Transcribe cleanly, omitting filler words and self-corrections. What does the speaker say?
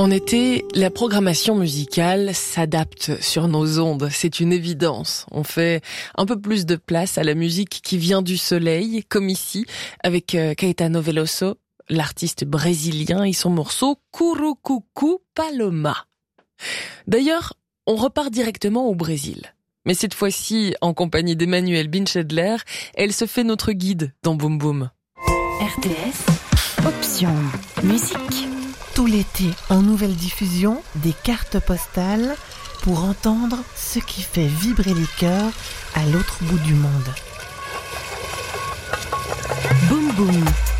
En été, la programmation musicale s'adapte sur nos ondes, c'est une évidence. On fait un peu plus de place à la musique qui vient du soleil, comme ici, avec Caetano Veloso, l'artiste brésilien et son morceau Curucucu Paloma. D'ailleurs, on repart directement au Brésil. Mais cette fois-ci, en compagnie d'Emmanuel Binchedler, elle se fait notre guide dans Boom Boom. RTS, option musique. Tout l'été, en nouvelle diffusion, des cartes postales pour entendre ce qui fait vibrer les cœurs à l'autre bout du monde. Boom Boom.